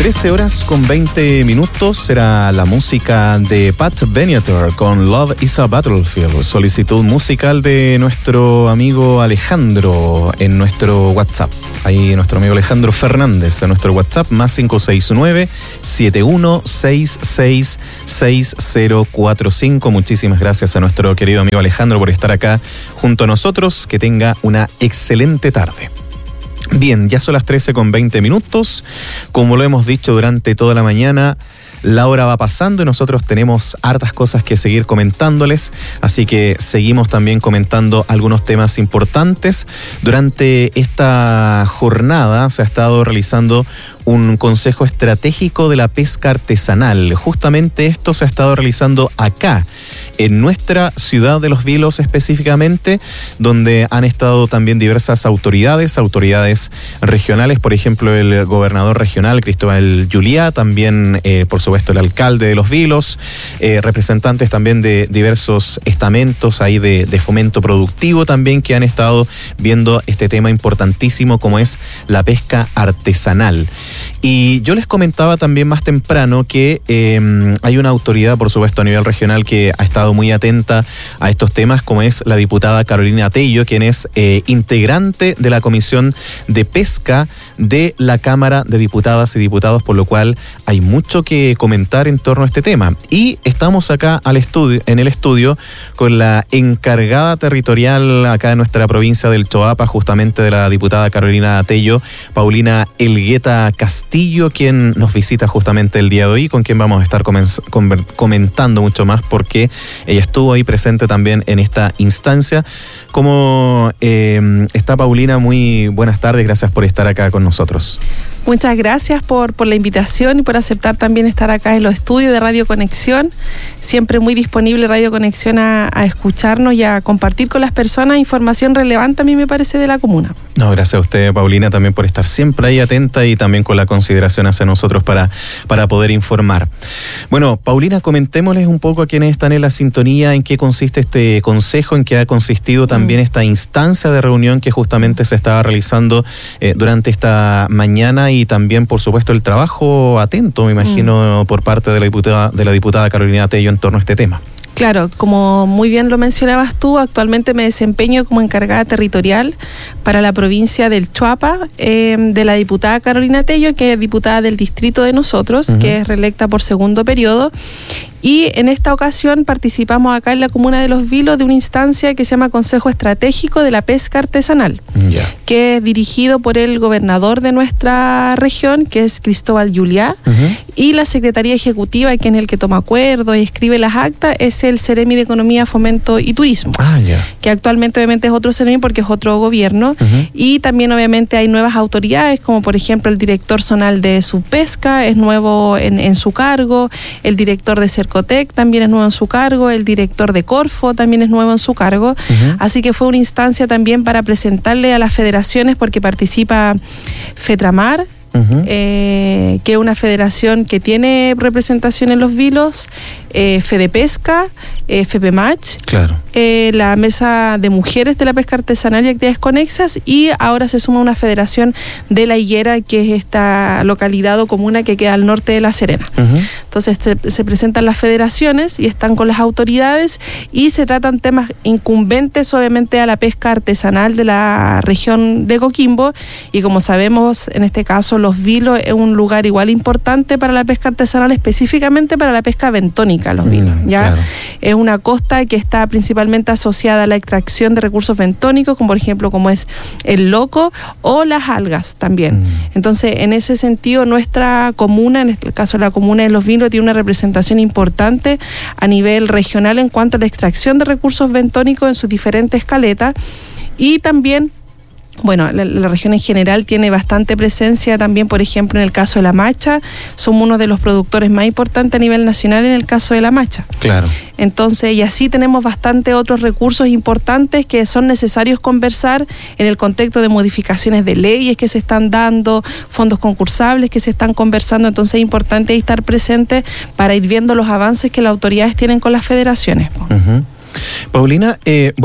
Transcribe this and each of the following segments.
13:20 será la música de Pat Benatar con Love is a Battlefield, solicitud musical de nuestro amigo Alejandro en nuestro WhatsApp. Ahí nuestro amigo Alejandro Fernández en nuestro WhatsApp, más 569-7166-6045. Muchísimas gracias a nuestro querido amigo Alejandro por estar acá junto a nosotros. Que tenga una excelente tarde. Bien, ya son las 13:20. Como lo hemos dicho durante toda la mañana, la hora va pasando y nosotros tenemos hartas cosas que seguir comentándoles, así que seguimos también comentando algunos temas importantes. Durante esta jornada se ha estado realizando un consejo estratégico de la pesca artesanal. Justamente esto se ha estado realizando acá, en nuestra ciudad de Los Vilos específicamente, donde han estado también diversas autoridades regionales, por ejemplo el gobernador regional Cristóbal Juliá, también por supuesto el alcalde de Los Vilos, representantes también de diversos estamentos ahí de fomento productivo también, que han estado viendo este tema importantísimo como es la pesca artesanal. Y yo les comentaba también más temprano que hay una autoridad, por supuesto, a nivel regional que ha estado muy atenta a estos temas, como es la diputada Carolina Tello, quien es integrante de la Comisión de Pesca de la Cámara de Diputadas y Diputados, por lo cual hay mucho que comentar en torno a este tema. Y estamos acá en el estudio con la encargada territorial acá en nuestra provincia del Choapa, justamente de la diputada Carolina Tello, Paulina Elgueta Castillo, quien nos visita justamente el día de hoy, con quien vamos a estar comentando mucho más, porque ella estuvo ahí presente también en esta instancia. ¿Cómo está, Paulina? Muy buenas tardes, gracias por estar acá con nosotros. Muchas gracias por la invitación y por aceptar también estar acá en los estudios de Radio Conexión. Siempre muy disponible Radio Conexión a escucharnos y a compartir con las personas información relevante, a mí me parece, de la comuna. No, gracias a usted, Paulina, también por estar siempre ahí atenta y también con la consideración hacia nosotros para poder informar. Bueno, Paulina, comentémosles un poco a quienes están en la sintonía en qué consiste este consejo, en qué ha consistido también esta instancia de reunión que justamente se estaba realizando durante esta mañana, y también, por supuesto, el trabajo atento, me imagino, por parte de la diputada Carolina Tello en torno a este tema. Claro, como muy bien lo mencionabas tú, actualmente me desempeño como encargada territorial para la provincia del Choapa, de la diputada Carolina Tello, que es diputada del distrito de nosotros, que es reelecta por segundo periodo. Y en esta ocasión participamos acá en la comuna de Los Vilos de una instancia que se llama Consejo Estratégico de la Pesca Artesanal, que es dirigido por el gobernador de nuestra región, que es Cristóbal Juliá, y la Secretaría Ejecutiva, quien es el que toma acuerdos y escribe las actas, es el Ceremi de Economía, Fomento y Turismo, que actualmente obviamente es otro Ceremi porque es otro gobierno, y también obviamente hay nuevas autoridades, como por ejemplo el director zonal de Subpesca es nuevo en su cargo, el director de Cercotec también es nuevo en su cargo, el director de Corfo también es nuevo en su cargo, así que fue una instancia también para presentarle a las federaciones, porque participa FETRAMAR, que es una federación que tiene representación en Los Vilos, FEDEPESCA, FEPEMACH, la Mesa de Mujeres de la Pesca Artesanal y Actividades Conexas, y ahora se suma una federación de La Higuera, que es esta localidad o comuna que queda al norte de La Serena. Entonces se presentan las federaciones y están con las autoridades y se tratan temas incumbentes obviamente a la pesca artesanal de la región de Coquimbo, y como sabemos, en este caso Los Vilos es un lugar igual importante para la pesca artesanal, específicamente para la pesca bentónica. Los Vilos, es una costa que está principalmente asociada a la extracción de recursos bentónicos, como por ejemplo como es el loco o las algas también. Entonces, en ese sentido, nuestra comuna, en este caso la comuna de Los Vilos, tiene una representación importante a nivel regional en cuanto a la extracción de recursos bentónicos en sus diferentes caletas, y también bueno, la región en general tiene bastante presencia también, por ejemplo, en el caso de la macha, somos uno de los productores más importantes a nivel nacional en el caso de la macha. Claro. Entonces, y así tenemos bastante otros recursos importantes que son necesarios conversar en el contexto de modificaciones de leyes que se están dando, fondos concursables que se están conversando. Entonces es importante estar presente para ir viendo los avances que las autoridades tienen con las federaciones. Paulina, bueno,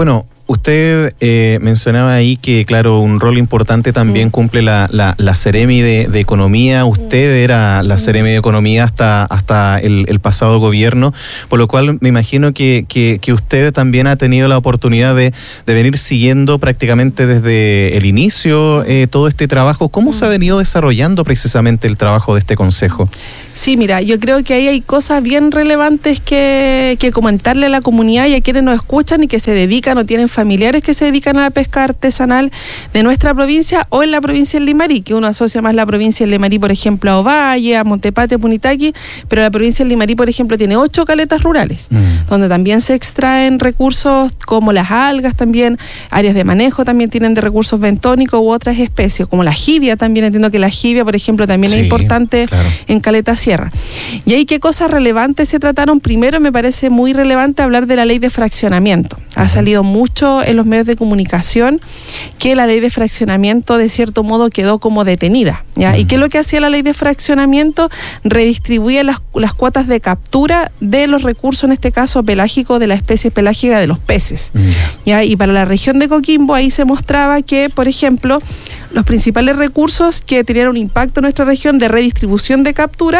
Usted mencionaba ahí que, claro, un rol importante también cumple la Seremi de Economía. Usted era la Seremi de Economía hasta el pasado gobierno, por lo cual me imagino que usted también ha tenido la oportunidad de venir siguiendo prácticamente desde el inicio todo este trabajo. ¿Cómo se ha venido desarrollando precisamente el trabajo de este consejo? Sí, mira, yo creo que ahí hay cosas bien relevantes que comentarle a la comunidad y a quienes nos escuchan y que se dedican o tienen familiares que se dedican a la pesca artesanal de nuestra provincia o en la provincia del Limarí, que uno asocia más la provincia del Limarí, por ejemplo, a Ovalle, a Montepatria, Punitaqui, pero la provincia del Limarí, por ejemplo, tiene 8 caletas rurales, donde también se extraen recursos como las algas, también áreas de manejo también tienen de recursos bentónicos u otras especies, como la jibia también, entiendo que la jibia, por ejemplo, también es importante, claro, en Caleta Sierra. Y ahí qué cosas relevantes se trataron. Primero, me parece muy relevante hablar de la ley de fraccionamiento. Ha salido mucho en los medios de comunicación que la ley de fraccionamiento de cierto modo quedó como detenida, ¿ya? ¿Y qué es lo que hacía la ley de fraccionamiento? Redistribuía las cuotas de captura de los recursos, en este caso pelágicos, de la especie pelágica de los peces, ¿ya? Y para la región de Coquimbo ahí se mostraba que, por ejemplo, los principales recursos que tenían un impacto en nuestra región de redistribución de captura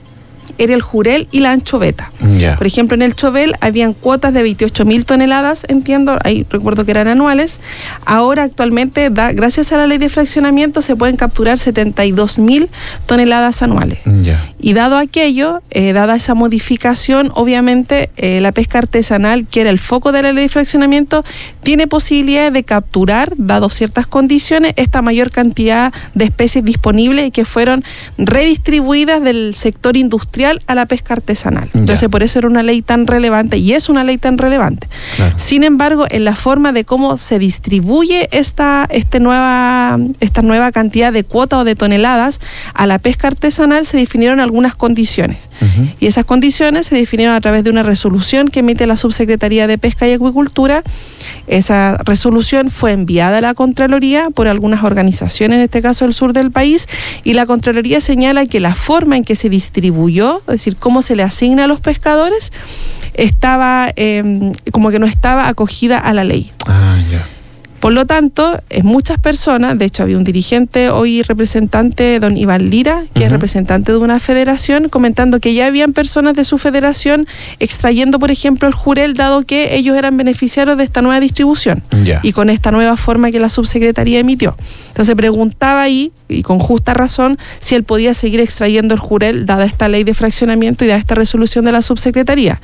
era el jurel y la anchoveta. Por ejemplo, en el chovel habían cuotas de 28.000 toneladas, entiendo, ahí recuerdo que eran anuales. Ahora actualmente, gracias a la ley de fraccionamiento, se pueden capturar 72.000 toneladas anuales. Y dado aquello, dada esa modificación, obviamente la pesca artesanal, que era el foco de la ley de fraccionamiento, tiene posibilidades de capturar, dado ciertas condiciones, esta mayor cantidad de especies disponibles que fueron redistribuidas del sector industrial a la pesca artesanal. Entonces, por eso era una ley tan relevante y es una ley tan relevante. Claro. Sin embargo, en la forma de cómo se distribuye esta nueva cantidad de cuotas o de toneladas a la pesca artesanal se definieron algunas condiciones. Y esas condiciones se definieron a través de una resolución que emite la Subsecretaría de Pesca y Acuicultura. Esa resolución fue enviada a la Contraloría por algunas organizaciones, en este caso del sur del país, y la Contraloría señala que la forma en que se distribuyó, es decir, cómo se le asigna a los pescadores, estaba como que no estaba acogida a la ley. Por lo tanto, muchas personas, de hecho había un dirigente hoy representante, don Iván Lira, que es representante de una federación, comentando que ya habían personas de su federación extrayendo, por ejemplo, el jurel, dado que ellos eran beneficiarios de esta nueva distribución y con esta nueva forma que la subsecretaría emitió. Entonces preguntaba ahí, y con justa razón, si él podía seguir extrayendo el jurel, dada esta ley de fraccionamiento y dada esta resolución de la subsecretaría.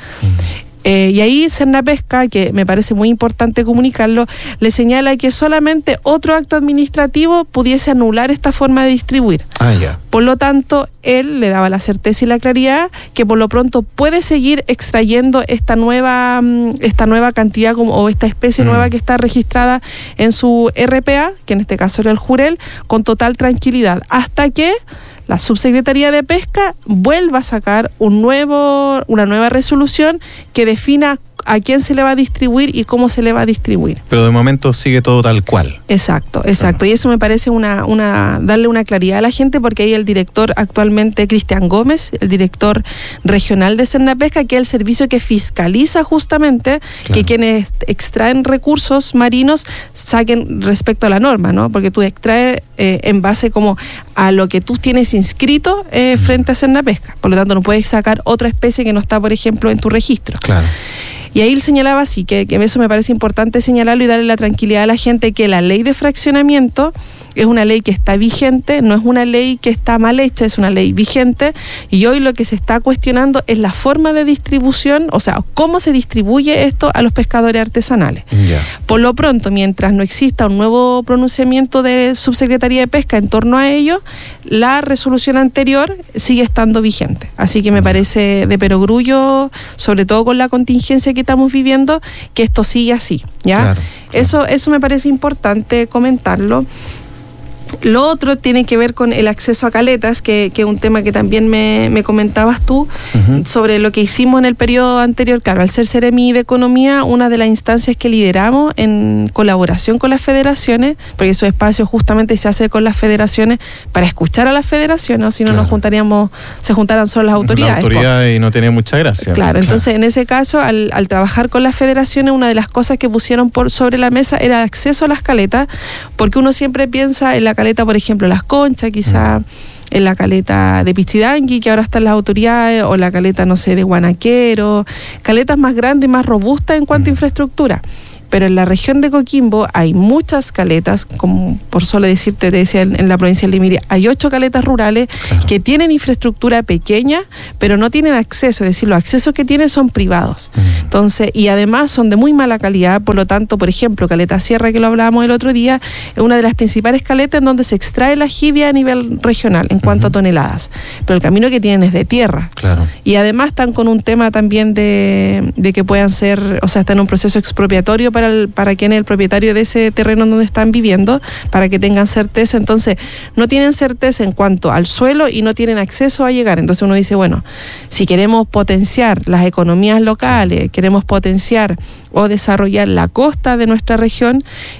Y ahí Sernapesca, que me parece muy importante comunicarlo, le señala que solamente otro acto administrativo pudiese anular esta forma de distribuir. Por lo tanto, él le daba la certeza y la claridad que por lo pronto puede seguir extrayendo esta nueva cantidad o esta especie nueva que está registrada en su RPA, que en este caso era el jurel, con total tranquilidad, hasta que la Subsecretaría de Pesca vuelva a sacar una nueva resolución que defina a quién se le va a distribuir y cómo se le va a distribuir. Pero de momento sigue todo tal cual. Exacto. Y eso me parece darle una claridad a la gente, porque ahí el director actualmente, Cristian Gómez, el director regional de Sernapesca, que es el servicio que fiscaliza justamente que quienes extraen recursos marinos saquen respecto a la norma, ¿no? Porque tú extraes en base como a lo que tú tienes inscrito frente a Sernapesca. Por lo tanto, no puedes sacar otra especie que no está, por ejemplo, en tu registro. Y ahí él señalaba así, que eso me parece importante señalarlo y darle la tranquilidad a la gente, que la ley de fraccionamiento es una ley que está vigente, no es una ley que está mal hecha, es una ley vigente, y hoy lo que se está cuestionando es la forma de distribución, o sea, cómo se distribuye esto a los pescadores artesanales. Por lo pronto, mientras no exista un nuevo pronunciamiento de Subsecretaría de Pesca en torno a ello, la resolución anterior sigue estando vigente. Así que me parece de perogrullo, sobre todo con la contingencia que estamos viviendo, que esto sigue así, ¿ya? Eso me parece importante comentarlo. Lo otro tiene que ver con el acceso a caletas, que es un tema que también me comentabas tú, sobre lo que hicimos en el periodo anterior. Claro, al ser Seremi de Economía, una de las instancias que lideramos en colaboración con las federaciones, porque esos espacios justamente se hace con las federaciones para escuchar a las federaciones, o si no nos juntaríamos, se juntaran solo las autoridades. La autoridad y no tenía mucha gracia. Claro, entonces en ese caso, al trabajar con las federaciones, una de las cosas que pusieron sobre la mesa era el acceso a las caletas, porque uno siempre piensa en la caleta, por ejemplo, Las Conchas, quizá en la caleta de Pichidangui, que ahora están las autoridades, o la caleta, no sé, de Guanaquero, caletas más grandes y más robustas en cuanto a infraestructura. Pero en la región de Coquimbo hay muchas caletas, como por solo decirte, te decía, en la provincia de Limiria, hay 8 caletas rurales que tienen infraestructura pequeña, pero no tienen acceso, es decir, los accesos que tienen son privados. Entonces, y además son de muy mala calidad, por lo tanto, por ejemplo, Caleta Sierra, que lo hablábamos el otro día, es una de las principales caletas en donde se extrae la jibia a nivel regional, en cuanto a toneladas. Pero el camino que tienen es de tierra. Claro. Y además están con un tema también de que puedan ser, o sea, están en un proceso expropiatorio para quien es el propietario de ese terreno donde están viviendo, para que tengan certeza. Entonces, no tienen certeza en cuanto al suelo y no tienen acceso a llegar. Entonces uno dice, bueno, si queremos potenciar las economías locales, queremos potenciar o desarrollar la costa de nuestra región,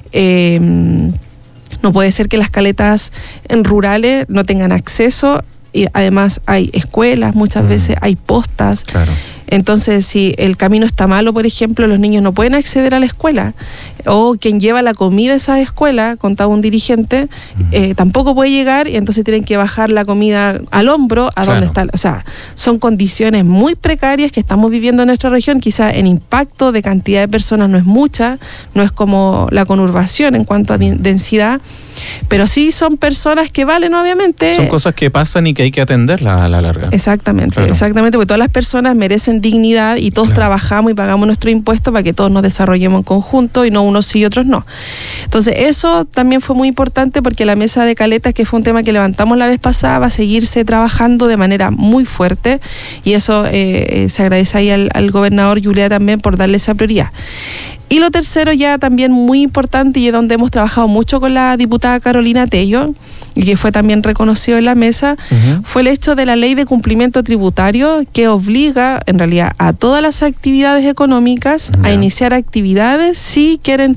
no puede ser que las caletas rurales no tengan acceso. Y además hay escuelas, muchas veces hay postas. Claro. Entonces, si el camino está malo, por ejemplo, los niños no pueden acceder a la escuela, o quien lleva la comida a esa escuela, contaba un dirigente, tampoco puede llegar, y entonces tienen que bajar la comida al hombro a donde está. O sea, son condiciones muy precarias que estamos viviendo en nuestra región. Quizá en impacto de cantidad de personas no es mucha, no es como la conurbación en cuanto a densidad, pero sí son personas que valen, obviamente. Son cosas que pasan y que hay que atenderlas a la larga. Exactamente, exactamente, porque todas las personas merecen dignidad y todos trabajamos y pagamos nuestro impuesto para que todos nos desarrollemos en conjunto y no unos sí y otros no. Entonces eso también fue muy importante, porque la mesa de caletas, que fue un tema que levantamos la vez pasada, va a seguirse trabajando de manera muy fuerte, y eso se agradece ahí al gobernador Julia también por darle esa prioridad. Y lo tercero, ya también muy importante, y es donde hemos trabajado mucho con la diputada Carolina Tello, y que fue también reconocido en la mesa, fue el hecho de la ley de cumplimiento tributario, que obliga en realidad a todas las actividades económicas a iniciar actividades si quieren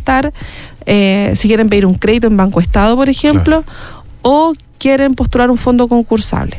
si quieren pedir un crédito en Banco Estado, por ejemplo, o quieren postular un fondo concursable.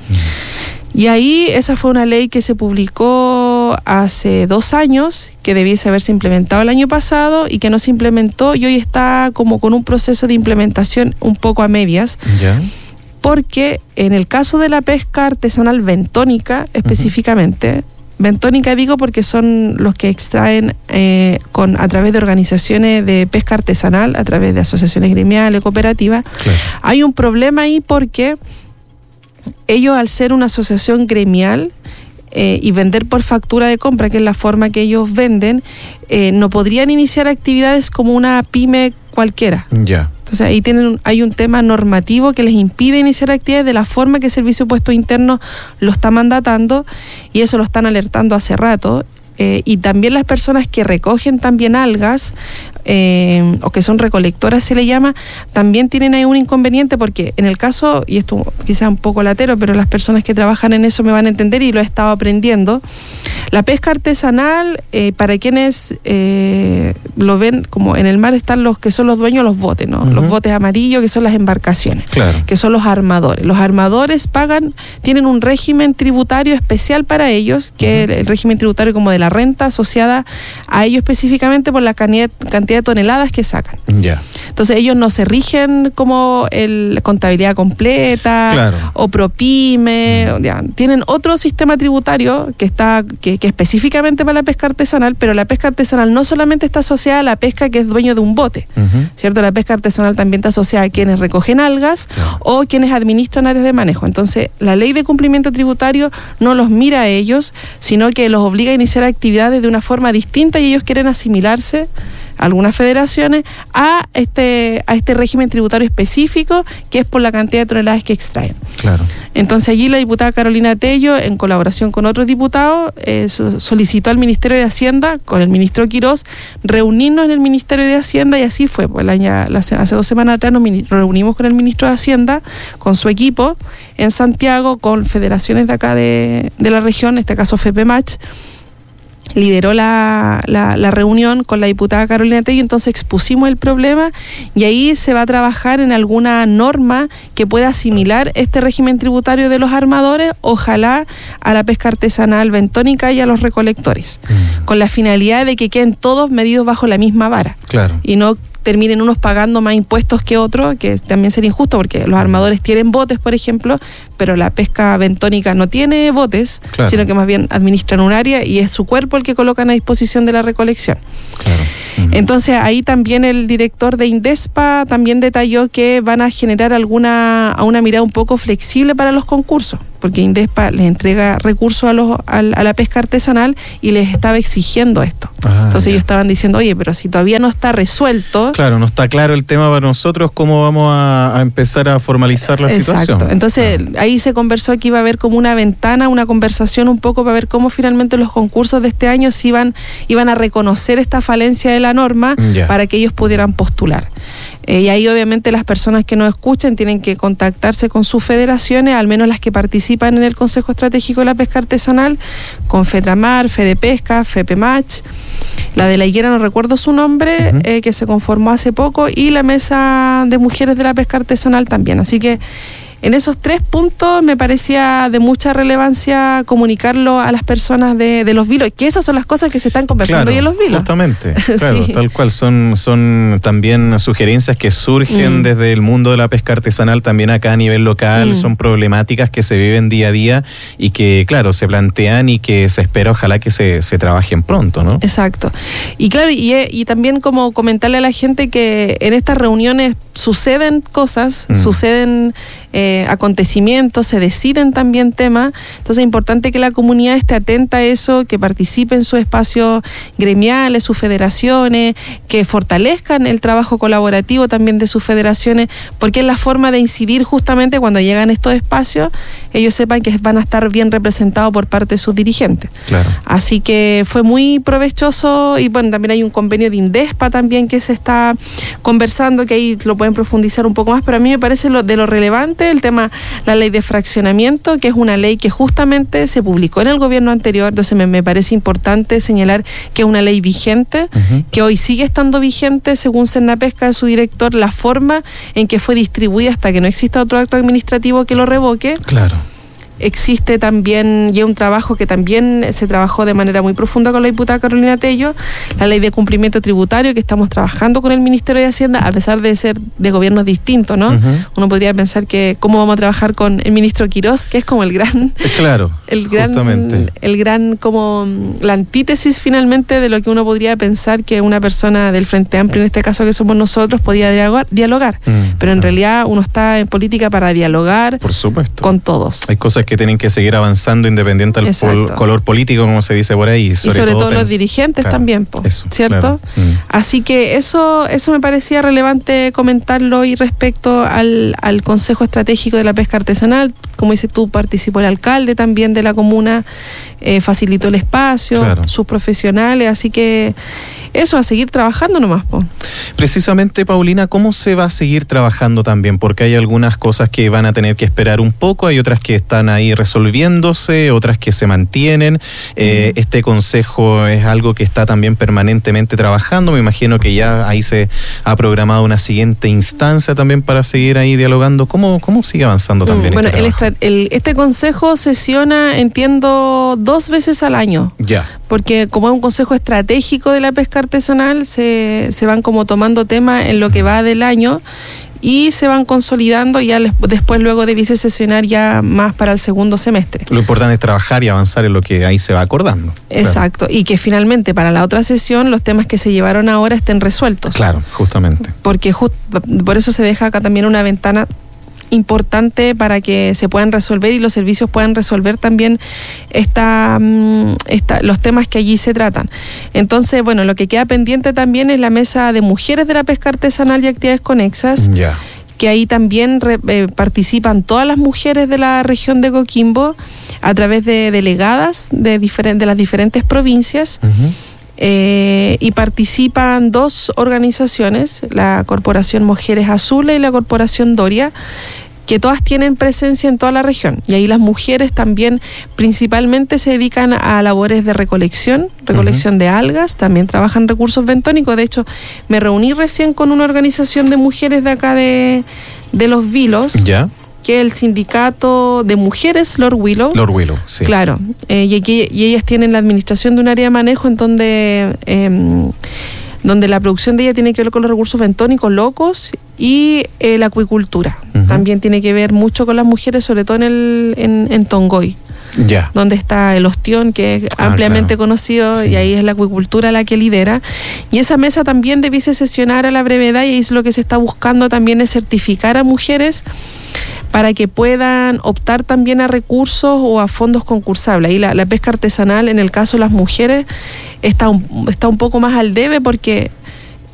Y ahí esa fue una ley que se publicó hace 2 años, que debiese haberse implementado el año pasado y que no se implementó, y hoy está como con un proceso de implementación un poco a medias. Porque en el caso de la pesca artesanal bentónica específicamente, bentónica digo porque son los que extraen a través de organizaciones de pesca artesanal, a través de asociaciones gremiales, cooperativas, hay un problema ahí, porque ellos, al ser una asociación gremial y vender por factura de compra, que es la forma que ellos venden, no podrían iniciar actividades como una pyme cualquiera. Entonces ahí hay un tema normativo que les impide iniciar actividades de la forma que el Servicio de Puestos Internos lo está mandatando, y eso lo están alertando hace rato. Y también las personas que recogen también algas, o que son recolectoras se le llama, también tienen ahí un inconveniente, porque en el caso, y esto quizás un poco latero, pero las personas que trabajan en eso me van a entender y lo he estado aprendiendo, la pesca artesanal, para quienes lo ven como en el mar, están los que son los dueños de los botes, ¿no? Los botes amarillos, que son las embarcaciones, que son los armadores. Los armadores tienen un régimen tributario especial para ellos, que es el régimen tributario como de la renta asociada a ellos específicamente por la cantidad de toneladas que sacan. Entonces ellos no se rigen como la contabilidad completa o ProPyme, tienen otro sistema tributario que específicamente para la pesca artesanal, pero la pesca artesanal no solamente está asociada a la pesca que es dueño de un bote, ¿cierto? La pesca artesanal también está asociada a quienes recogen algas o quienes administran áreas de manejo. Entonces la ley de cumplimiento tributario no los mira a ellos, sino que los obliga a iniciar actividades de una forma distinta, y ellos quieren asimilarse algunas federaciones, a este régimen tributario específico, que es por la cantidad de toneladas que extraen. Claro. Entonces allí la diputada Carolina Tello, en colaboración con otros diputados, solicitó al Ministerio de Hacienda, con el ministro Quirós, reunirnos en el Ministerio de Hacienda, y así fue. Pues hace 2 semanas atrás nos reunimos con el ministro de Hacienda, con su equipo, en Santiago, con federaciones de acá de la región, en este caso FEPEMACH. Lideró la reunión con la diputada Carolina Tello, entonces expusimos el problema y ahí se va a trabajar en alguna norma que pueda asimilar este régimen tributario de los armadores, ojalá a la pesca artesanal bentónica y a los recolectores, con la finalidad de que queden todos medidos bajo la misma vara. Claro. Y no terminen unos pagando más impuestos que otros, que también sería injusto porque los armadores tienen botes, por ejemplo, pero la pesca bentónica no tiene botes, claro, sino que más bien administran un área y es su cuerpo el que colocan a disposición de la recolección. Claro. Entonces ahí también el director de INDESPA también detalló que van a generar una mirada un poco flexible para los concursos, porque INDESPA les entrega recursos a la pesca artesanal y les estaba exigiendo esto. Entonces ellos estaban diciendo, oye, pero si todavía no está resuelto... Claro, no está claro el tema para nosotros, ¿cómo vamos a empezar a formalizar la situación? Entonces ahí se conversó que iba a haber como una ventana, una conversación un poco para ver cómo finalmente los concursos de este año iban a reconocer esta falencia de la norma para que ellos pudieran postular. Y ahí obviamente las personas que nos escuchen tienen que contactarse con sus federaciones, al menos las que participan en el Consejo Estratégico de la Pesca Artesanal, con FETRAMAR, FEDEPESCA, FEPEMACH, la de la higuera no recuerdo su nombre, que se conformó hace poco, y la Mesa de Mujeres de la Pesca Artesanal también. Así que en esos 3 puntos me parecía de mucha relevancia comunicarlo a las personas de los vilos, que esas son las cosas que se están conversando hoy en los vilos. Justamente, claro, sí. Tal cual, son también sugerencias que surgen desde el mundo de la pesca artesanal, también acá a nivel local, son problemáticas que se viven día a día y que, claro, se plantean y que se espera, ojalá que se trabajen pronto, ¿no? Exacto. Y claro, y también como comentarle a la gente que en estas reuniones suceden cosas, suceden acontecimientos, se deciden también temas, entonces es importante que la comunidad esté atenta a eso, que participe en sus espacios gremiales, sus federaciones, que fortalezcan el trabajo colaborativo también de sus federaciones, porque es la forma de incidir justamente cuando llegan estos espacios, ellos sepan que van a estar bien representados por parte de sus dirigentes. Claro. Así que fue muy provechoso, y bueno, también hay un convenio de INDESPA también que se está conversando, que ahí lo pueden profundizar un poco más, pero a mí me parece de lo relevante el tema, la ley de fraccionamiento, que es una ley que justamente se publicó en el gobierno anterior, entonces me parece importante señalar que es una ley vigente, que hoy sigue estando vigente, según Cernapesca, de su director, la forma en que fue distribuida hasta que no exista otro acto administrativo que lo revoque. Claro. Existe también ya un trabajo que también se trabajó de manera muy profunda con la diputada Carolina Tello, la ley de cumplimiento tributario, que estamos trabajando con el Ministerio de Hacienda, a pesar de ser de gobiernos distintos, ¿no? Uno podría pensar que cómo vamos a trabajar con el ministro Quirós, que es como el gran... Claro, justamente. El gran, como la antítesis finalmente de lo que uno podría pensar que una persona del Frente Amplio, en este caso que somos nosotros, podía dialogar. Pero en realidad uno está en política para dialogar, por supuesto, con todos. Hay cosas que tienen que seguir avanzando independiente del color político, como se dice por ahí. Sobre todo los dirigentes, claro, también, ¿cierto? Claro. Así que eso me parecía relevante comentarlo hoy respecto al Consejo Estratégico de la Pesca Artesanal. Como dices tú, participó el alcalde también de la comuna, facilitó el espacio, claro, sus profesionales, así que eso, a seguir trabajando nomás, po. Precisamente, Paulina, ¿cómo se va a seguir trabajando también? Porque hay algunas cosas que van a tener que esperar un poco, hay otras que están ahí resolviéndose, otras que se mantienen. Este consejo es algo que está también permanentemente trabajando, me imagino que ya ahí se ha programado una siguiente instancia también para seguir ahí dialogando. ¿Cómo sigue avanzando también bueno, este este consejo sesiona, entiendo, 2 veces al año. Ya. Porque como es un consejo estratégico de la pesca artesanal, se van como tomando temas en lo que va del año y se van consolidando, y ya después luego debiese sesionar ya más para el segundo semestre. Lo importante es trabajar y avanzar en lo que ahí se va acordando. Exacto, claro. Y que finalmente para la otra sesión los temas que se llevaron ahora estén resueltos. Claro, justamente. Porque por eso se deja acá también una ventana importante para que se puedan resolver y los servicios puedan resolver también los temas que allí se tratan. Entonces, bueno, lo que queda pendiente también es la mesa de mujeres de la pesca artesanal y actividades conexas, que ahí también participan todas las mujeres de la región de Coquimbo a través de delegadas de las diferentes provincias. Y participan 2 organizaciones, la Corporación Mujeres Azules y la Corporación Doria, que todas tienen presencia en toda la región. Y ahí las mujeres también principalmente se dedican a labores de recolección de algas, también trabajan recursos bentónicos. De hecho, me reuní recién con una organización de mujeres de acá de Los Vilos, que es el sindicato de mujeres Lord Willow. Lord Willow, sí. Claro, y ellas tienen la administración de un área de manejo en donde la producción de ella tiene que ver con los recursos bentónicos locos y la acuicultura. También tiene que ver mucho con las mujeres, sobre todo en Tongoy, donde está el ostión, que es ampliamente conocido, y ahí es la acuicultura la que lidera. Y esa mesa también debiese sesionar a la brevedad, y es lo que se está buscando también, es certificar a mujeres para que puedan optar también a recursos o a fondos concursables. Ahí la pesca artesanal, en el caso de las mujeres, está un poco más al debe, porque